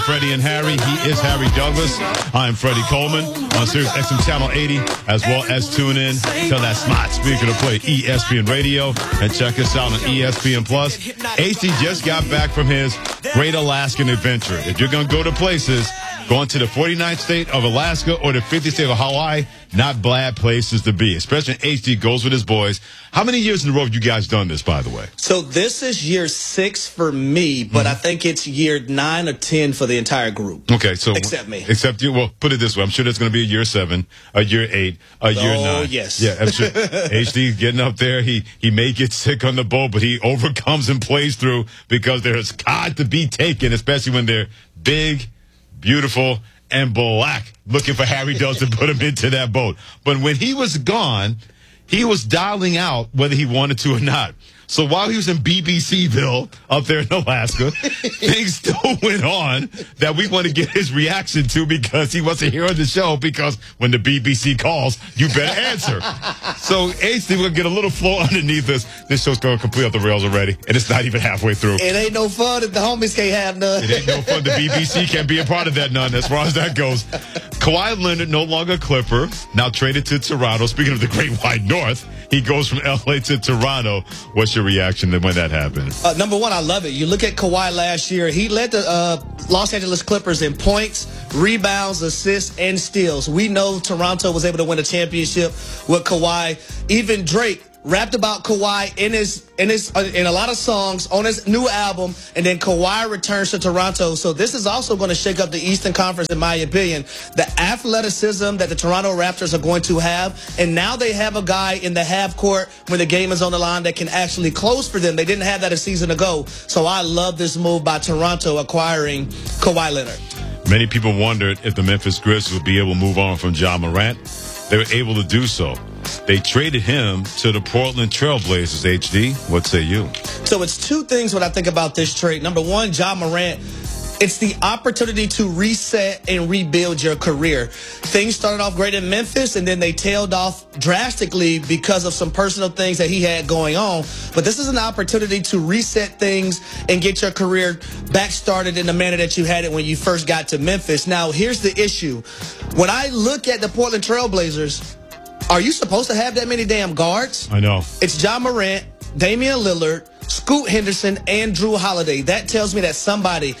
Freddie and Harry. He is Harry Douglas. I'm Freddie Coleman on Sirius XM Channel 80, as well as tune in to that smart speaker to play ESPN Radio and check us out on ESPN Plus. AC just got back from his Great Alaskan Adventure. If you're going to go to places, going to the 49th state of Alaska or the 50th state of Hawaii, not bad places to be, especially when HD goes with his boys. How many years in a row have you guys done this, by the way? So this is year 6 for me, but I think it's year 9 or 10 for the entire group. Okay, so except me. Except you. Well, put it this way. I'm sure there's going to be a year 7, a year 8, a year 9. Oh, yes. Yeah, I'm sure. HD getting up there. He may get sick on the boat, but he overcomes and plays through because there's cod to be taken, especially when they're big, beautiful, and black, looking for Harry Douglas to put him into that boat. But when he was gone, he was dialing out whether he wanted to or not. So while he was in BBCville up there in Alaska, things still went on that we want to get his reaction to because he wasn't here on the show, because when the BBC calls, you better answer. So, HD, we're going to get a little flow underneath this. This show's going to complete off the rails already, and it's not even halfway through. It ain't no fun if the homies can't have none. It ain't no fun. The BBC can't be a part of that none as far as that goes. Kawhi Leonard, no longer a Clipper, now traded to Toronto. Speaking of the Great White North, he goes from L.A. to Toronto. What's your reaction when that happened? Number one, I love it. You look at Kawhi last year. He led the Los Angeles Clippers in points, rebounds, assists, and steals. We know Toronto was able to win a championship with Kawhi. Even Drake rapped about Kawhi in a lot of songs on his new album, and then Kawhi returns to Toronto. So this is also going to shake up the Eastern Conference, in my opinion. The athleticism that the Toronto Raptors are going to have, and now they have a guy in the half court when the game is on the line that can actually close for them. They didn't have that a season ago. So I love this move by Toronto acquiring Kawhi Leonard. Many people wondered if the Memphis Grizzlies would be able to move on from Ja Morant. They were able to do so. They traded him to the Portland Trailblazers, HD. What say you? So it's two things when I think about this trade. Number one, Ja Morant, it's the opportunity to reset and rebuild your career. Things started off great in Memphis, and then they tailed off drastically because of some personal things that he had going on. But this is an opportunity to reset things and get your career back started in the manner that you had it when you first got to Memphis. Now, here's the issue. When I look at the Portland Trailblazers, are you supposed to have that many damn guards? I know. It's Ja Morant, Damian Lillard, Scoot Henderson, and Drew Holiday. That tells me that somebody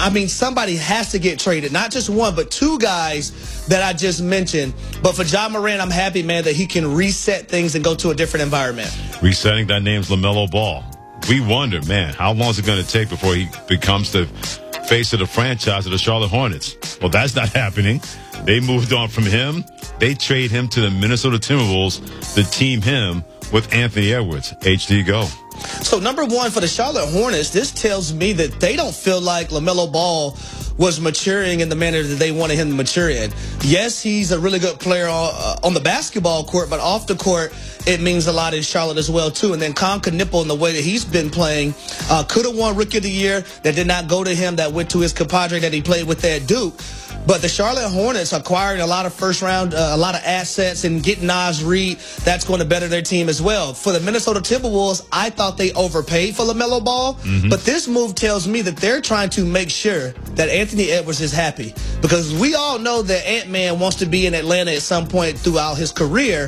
has to get traded. Not just one, but two guys that I just mentioned. But for Ja Morant, I'm happy, man, that he can reset things and go to a different environment. Resetting, that name's LaMelo Ball. We wonder, man, how long is it going to take before he becomes the face of the franchise of the Charlotte Hornets? Well, that's not happening. They moved on from him. They trade him to the Minnesota Timberwolves to team him with Anthony Edwards. HD, go. So, number one, for the Charlotte Hornets, this tells me that they don't feel like LaMelo Ball was maturing in the manner that they wanted him to mature in. Yes, he's a really good player on the basketball court, but off the court, it means a lot in Charlotte as well, too. And then Con Knipple, in the way that he's been playing, could have won Rookie of the Year. That did not go to him. That went to his compadre that he played with at Duke. But the Charlotte Hornets acquiring a lot of first round, a lot of assets, and getting Naz Reid, that's going to better their team as well. For the Minnesota Timberwolves, I thought they overpaid for LaMelo Ball. But this move tells me that they're trying to make sure that Anthony Edwards is happy. Because we all know that Ant-Man wants to be in Atlanta at some point throughout his career.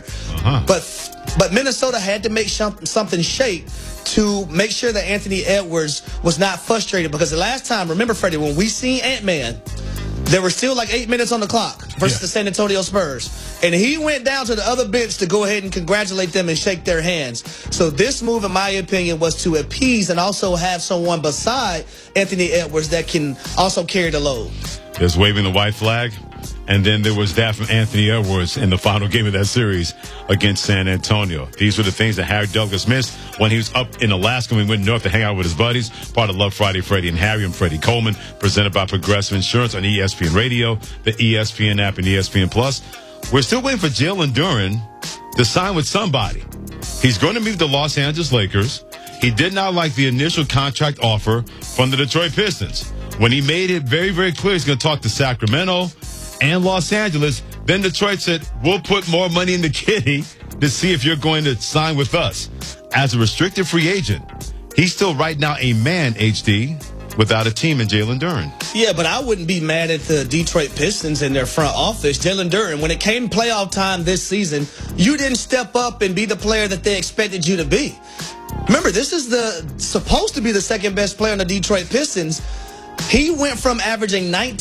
But Minnesota had to make something shake to make sure that Anthony Edwards was not frustrated. Because the last time, remember, Freddie, when we seen Ant-Man, there were still like 8 minutes on the clock versus the San Antonio Spurs. And he went down to the other bench to go ahead and congratulate them and shake their hands. So this move, in my opinion, was to appease and also have someone beside Anthony Edwards that can also carry the load. There's waving the white flag. And then there was that from Anthony Edwards in the final game of that series against San Antonio. These were the things that Harry Douglas missed when he was up in Alaska when he went north to hang out with his buddies. Part of Love Friday, Freddie and Harry. I'm Freddie Coleman, presented by Progressive Insurance on ESPN Radio, the ESPN app, and ESPN Plus. We're still waiting for Jalen Duren to sign with somebody. He's going to meet the Los Angeles Lakers. He did not like the initial contract offer from the Detroit Pistons. When he made it very, very clear he's going to talk to Sacramento and Los Angeles, then Detroit said, we'll put more money in the kitty to see if you're going to sign with us. As a restricted free agent, he's still right now a man, HD, without a team in Jalen Duren. Yeah, but I wouldn't be mad at the Detroit Pistons and their front office. Jalen Duren, when it came playoff time this season, you didn't step up and be the player that they expected you to be. Remember, this is supposed to be the second best player on the Detroit Pistons. He went from averaging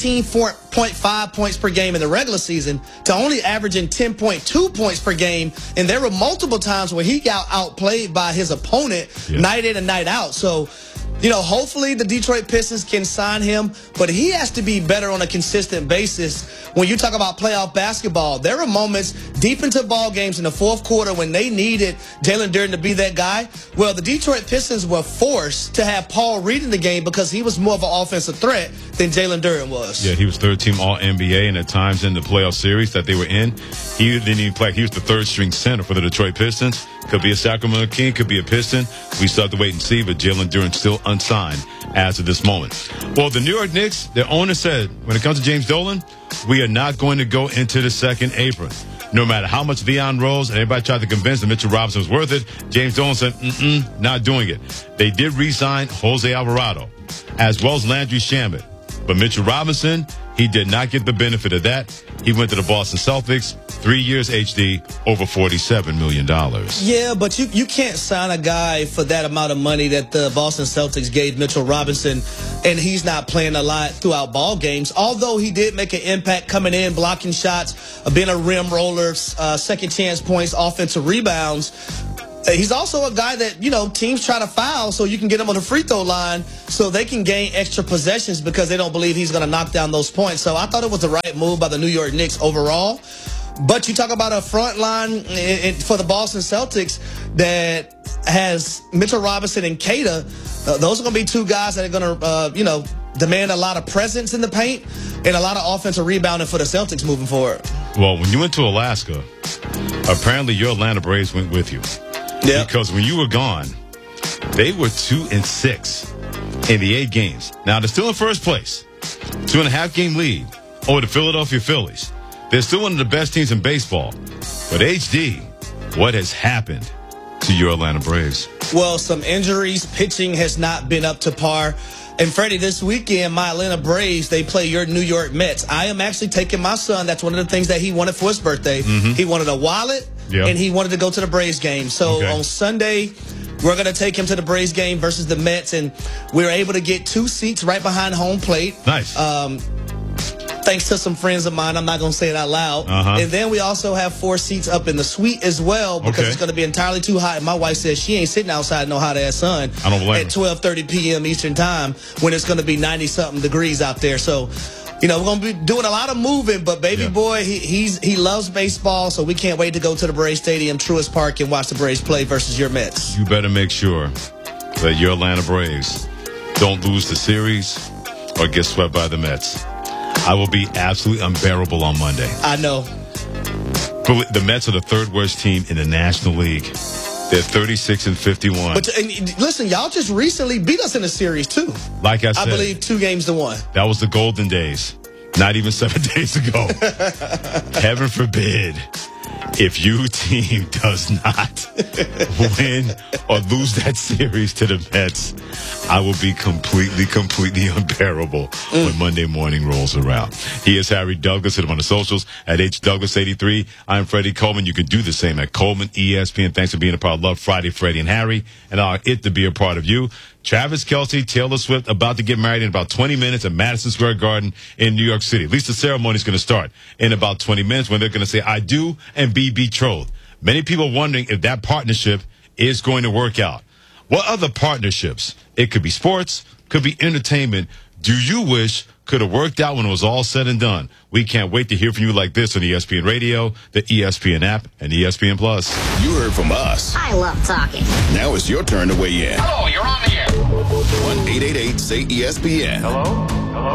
19.5 points per game in the regular season to only averaging 10.2 points per game. And there were multiple times where he got outplayed by his opponent night in and night out. So, hopefully the Detroit Pistons can sign him, but he has to be better on a consistent basis. When you talk about playoff basketball, there were moments deep into ball games in the fourth quarter when they needed Jalen Duren to be that guy. Well, the Detroit Pistons were forced to have Paul Reed in the game because he was more of an offensive threat than Jalen Duren was. Yeah, he was third-team All-NBA, and at times in the playoff series that they were in, he didn't even play. He was the third-string center for the Detroit Pistons. Could be a Sacramento King, could be a Piston. We still have to wait and see, but Jalen Duren still unsigned as of this moment. Well, the New York Knicks, their owner said, when it comes to James Dolan, we are not going to go into the second apron. No matter how much Leon Rose and everybody tried to convince them Mitchell Robinson was worth it, James Dolan said, not doing it. They did re-sign Jose Alvarado, as well as Landry Shamet. But Mitchell Robinson, he did not get the benefit of that. He went to the Boston Celtics, 3 years HD, over $47 million. Yeah, but you can't sign a guy for that amount of money that the Boston Celtics gave Mitchell Robinson, and he's not playing a lot throughout ball games. Although he did make an impact coming in, blocking shots, being a rim roller, second chance points, offensive rebounds. He's also a guy that, teams try to foul so you can get him on the free throw line so they can gain extra possessions because they don't believe he's going to knock down those points. So I thought it was the right move by the New York Knicks overall. But you talk about a front line for the Boston Celtics that has Mitchell Robinson and Keita. Those are going to be two guys that are going to, demand a lot of presence in the paint and a lot of offensive rebounding for the Celtics moving forward. Well, when you went to Alaska, apparently your Atlanta Braves went with you. Yeah. Because when you were gone, they were 2-6 in the 8 games. Now, they're still in first place. 2.5-game lead over the Philadelphia Phillies. They're still one of the best teams in baseball. But HD, what has happened to your Atlanta Braves? Well, some injuries. Pitching has not been up to par. And Freddie, this weekend, my Atlanta Braves, they play your New York Mets. I am actually taking my son. That's one of the things that he wanted for his birthday. He wanted a wallet, and he wanted to go to the Braves game. So on Sunday, we're going to take him to the Braves game versus the Mets, and we were able to get 2 seats right behind home plate. Nice. Thanks to some friends of mine. I'm not going to say it out loud. And then we also have 4 seats up in the suite as well because it's going to be entirely too hot. And my wife says she ain't sitting outside in no hot-ass sun I don't blame at 12:30 p.m. Eastern time when it's going to be 90-something degrees out there. So, we're going to be doing a lot of moving, but baby boy, he loves baseball, so we can't wait to go to the Braves Stadium, Truist Park, and watch the Braves play versus your Mets. You better make sure that your Atlanta Braves don't lose the series or get swept by the Mets. I will be absolutely unbearable on Monday. I know. The Mets are the 3rd worst team in the National League. They're 36-51. But listen, y'all just recently beat us in a series, too. Like I said, I believe 2-1. That was the golden days. Not even 7 days ago. Heaven forbid if your team does not win or lose that series to the Mets, I will be completely unbearable when Monday morning rolls around. He is Harry Douglas. Hit him on the socials at HDouglas83. I'm Freddie Coleman. You can do the same at Coleman ESPN. Thanks for being a part of Love Friday, Freddie and Harry. And it to be a part of you. Travis Kelce, Taylor Swift about to get married in about 20 minutes at Madison Square Garden in New York City. At least the ceremony is going to start in about 20 minutes when they're going to say, I do, and be betrothed. Many people wondering if that partnership is going to work out. What other partnerships? It could be sports, could be entertainment. Do you wish could have worked out when it was all said and done? We can't wait to hear from you like this on ESPN Radio, the ESPN app, and ESPN Plus. You heard from us. I love talking. Now it's your turn to weigh in. Hello, you're on the air. 1-888-SAY-ESPN. Hello?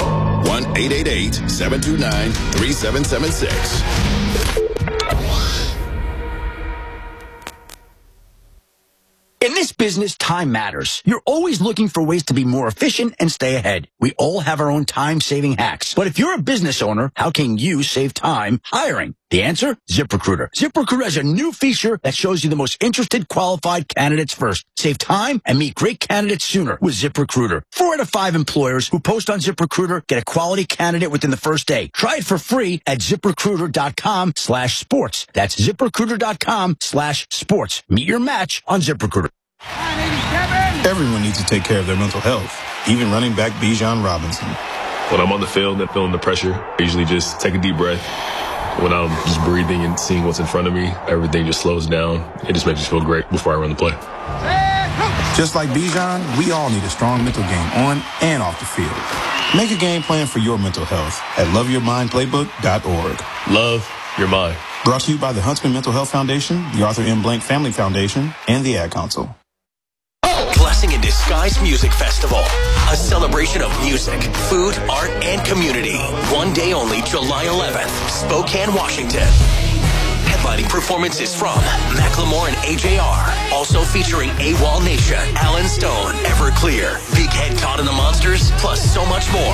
1-888-729-3776. In this business, time matters. You're always looking for ways to be more efficient and stay ahead. We all have our own time-saving hacks. But if you're a business owner, how can you save time hiring? The answer? ZipRecruiter. ZipRecruiter has a new feature that shows you the most interested, qualified candidates first. Save time and meet great candidates sooner with ZipRecruiter. 4 out of 5 employers who post on ZipRecruiter get a quality candidate within the first day. Try it for free at ZipRecruiter.com/sports. That's ZipRecruiter.com/sports. Meet your match on ZipRecruiter. Everyone needs to take care of their mental health, even running back Bijan Robinson. When I'm on the field and feeling the pressure, I usually just take a deep breath. When I'm just breathing and seeing what's in front of me, everything just slows down. It just makes me feel great before I run the play. Just like Bijan, we all need a strong mental game on and off the field. Make a game plan for your mental health at loveyourmindplaybook.org. Love your mind. Brought to you by the Huntsman Mental Health Foundation, the Arthur M. Blank Family Foundation, and the Ad Council. Blessing in Disguise Music Festival, a celebration of music, food, art, and community. One day only, July 11th, Spokane, Washington. Headlining performances from Macklemore and AJR, also featuring AWOL Nation, Alan Stone, Everclear, Big Head Todd and the Monsters, plus so much more.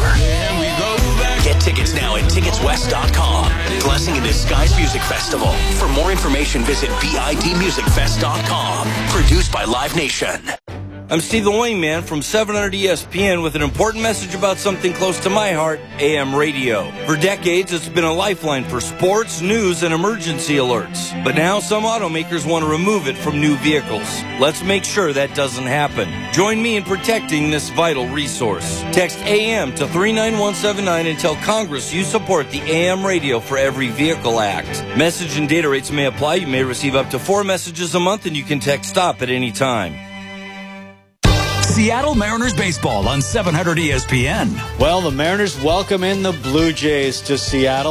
Get tickets now at ticketswest.com. Blessing in Disguise Music Festival. For more information, visit bidmusicfest.com. Produced by Live Nation. I'm Steve the Wingman from 700 ESPN with an important message about something close to my heart, AM radio. For decades, it's been a lifeline for sports, news, and emergency alerts. But now some automakers want to remove it from new vehicles. Let's make sure that doesn't happen. Join me in protecting this vital resource. Text AM to 39179 and tell Congress you support the AM Radio for Every Vehicle Act. Message and data rates may apply. You may receive up to 4 messages a month, and you can text STOP at any time. Seattle Mariners baseball on 700 ESPN. Well, the Mariners welcome in the Blue Jays to Seattle.